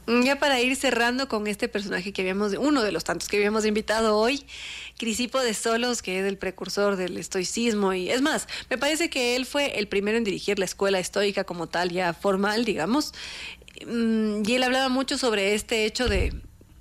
Ya para ir cerrando con este personaje que uno de los tantos que habíamos invitado hoy, Crisipo de Solos, que es el precursor del estoicismo, y es más, me parece que él fue el primero en dirigir la escuela estoica como tal, ya formal, digamos, y él hablaba mucho sobre este hecho de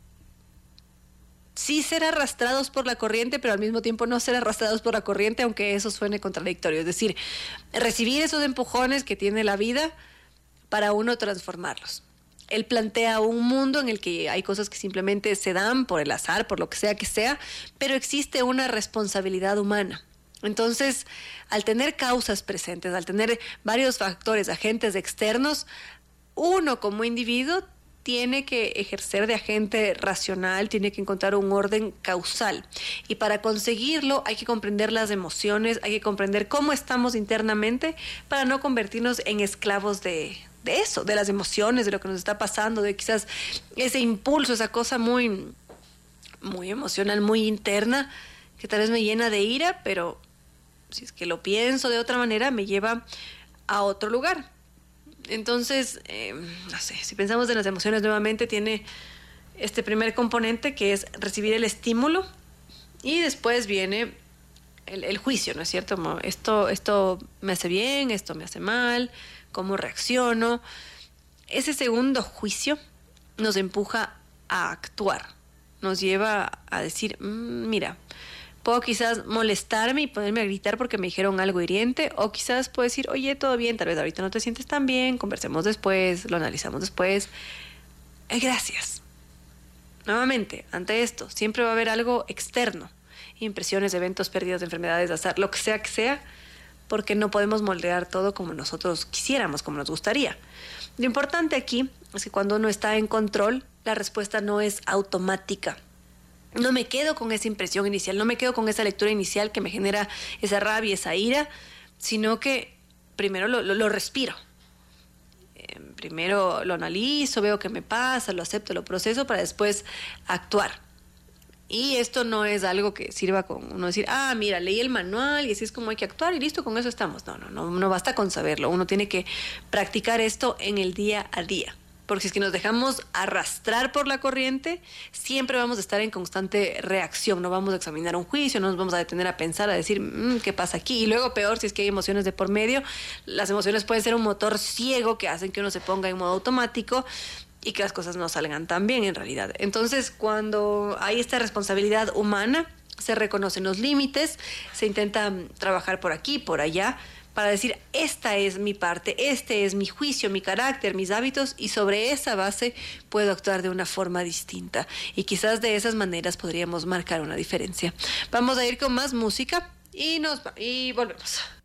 sí ser arrastrados por la corriente, pero al mismo tiempo no ser arrastrados por la corriente, aunque eso suene contradictorio, es decir, recibir esos empujones que tiene la vida para uno transformarlos. Él plantea un mundo en el que hay cosas que simplemente se dan por el azar, por lo que sea, pero existe una responsabilidad humana. Entonces, al tener causas presentes, al tener varios factores, agentes externos, uno como individuo tiene que ejercer de agente racional, tiene que encontrar un orden causal. Y para conseguirlo hay que comprender las emociones, hay que comprender cómo estamos internamente para no convertirnos en esclavos de eso, de las emociones, de lo que nos está pasando, de quizás ese impulso, esa cosa muy, muy emocional, muy interna, que tal vez me llena de ira, pero si es que lo pienso de otra manera, me lleva a otro lugar. Entonces, no sé, si pensamos en las emociones nuevamente, tiene este primer componente que es recibir el estímulo y después viene el juicio, ¿no es cierto? Esto me hace bien, esto me hace mal, cómo reacciono. Ese segundo juicio nos empuja a actuar, nos lleva a decir, mira, puedo quizás molestarme y ponerme a gritar porque me dijeron algo hiriente, o quizás puedo decir, oye, todo bien, tal vez ahorita no te sientes tan bien, conversemos después, lo analizamos después. Gracias. Nuevamente, ante esto, siempre va a haber algo externo, impresiones, eventos, pérdidas, enfermedades, azar, lo que sea, porque no podemos moldear todo como nosotros quisiéramos, como nos gustaría. Lo importante aquí es que cuando uno está en control, la respuesta no es automática. No me quedo con esa impresión inicial, no me quedo con esa lectura inicial que me genera esa rabia, esa ira, sino que primero lo respiro. Primero lo analizo, veo qué me pasa, lo acepto, lo proceso para después actuar. Y esto no es algo que sirva con uno decir, mira, leí el manual y así es como hay que actuar y listo, con eso estamos. No basta con saberlo. Uno tiene que practicar esto en el día a día. Porque si es que nos dejamos arrastrar por la corriente, siempre vamos a estar en constante reacción. No vamos a examinar un juicio, no nos vamos a detener a pensar, a decir, ¿qué pasa aquí? Y luego, peor, si es que hay emociones de por medio, las emociones pueden ser un motor ciego que hacen que uno se ponga en modo automático y que las cosas no salgan tan bien en realidad. Entonces, cuando hay esta responsabilidad humana, se reconocen los límites, se intenta trabajar por aquí, por allá, para decir, esta es mi parte, este es mi juicio, mi carácter, mis hábitos, y sobre esa base puedo actuar de una forma distinta. Y quizás de esas maneras podríamos marcar una diferencia. Vamos a ir con más música y volvemos.